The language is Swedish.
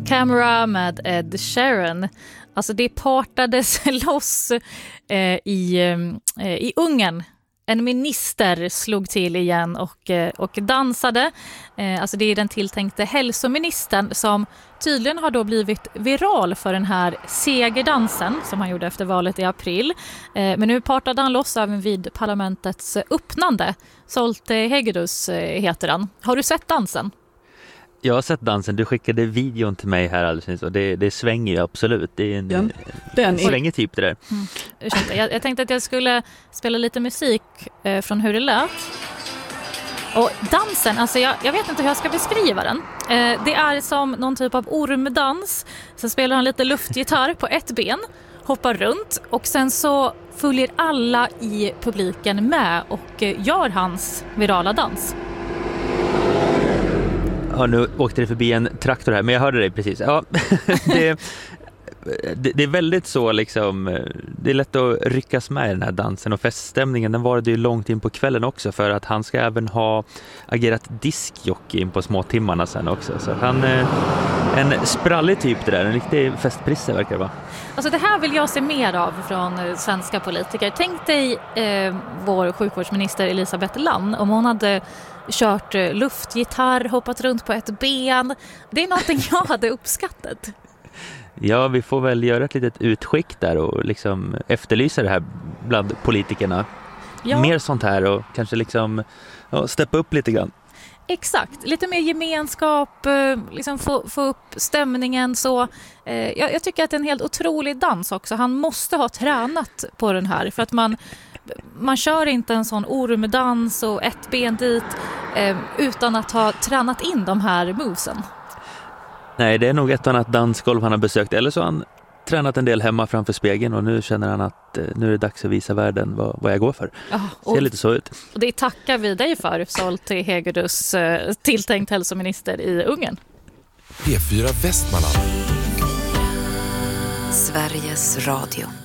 Camera med Ed Sheeran. Alltså det partades loss i Ungern. En minister slog till igen och dansade. Alltså det är den tilltänkte hälsoministern som tydligen har då blivit viral för den här segerdansen som han gjorde efter valet i april. Men nu partade han loss även vid parlamentets öppnande. Zsolt Hegedus heter han. Har du sett dansen? Jag har sett dansen. Du skickade videon till mig här alldeles nyss och det svänger ju absolut. Det är en svänger typ det där. Ursäkta, jag tänkte att jag skulle spela lite musik från hur det lät. Och dansen, alltså jag vet inte hur jag ska beskriva den. Det är som någon typ av ormdans. Sen spelar han lite luftgitarr på ett ben, hoppar runt och sen så följer alla i publiken med och gör hans virala dans. Ja, nu åkte det förbi en traktor här, men jag hörde dig precis. Ja, det är väldigt så liksom, det är lätt att ryckas med i den här dansen och feststämningen, den var det ju långt in på kvällen också för att han ska även ha agerat diskjockey in på småtimmarna sen också. Så han är en sprallig typ det där, en riktig festprisse verkar det vara. Alltså det här vill jag se mer av från svenska politiker. Tänk dig vår sjukvårdsminister Elisabeth Lann om hon hade kört luftgitarr, hoppat runt på ett ben. Det är någonting jag hade uppskattat. Ja, vi får väl göra ett litet utskick där och liksom efterlysa det här bland politikerna. Ja. Mer sånt här och kanske liksom steppa upp lite grann. Exakt, lite mer gemenskap, liksom få upp stämningen så. Jag tycker att det är en helt otrolig dans också. Han måste ha tränat på den här för att man kör inte en sån ormdans och ett ben dit utan att ha tränat in de här movesen. Nej, det är nog ett annat dansgolv han har besökt. Eller så har han tränat en del hemma framför spegeln och nu känner han att nu är det dags att visa världen vad jag går för. Det ser lite så ut. Och det tackar vi dig för, Zsolt Hegedus, tilltänkt hälsominister i Ungern. P4 Västmanland. Sveriges Radio.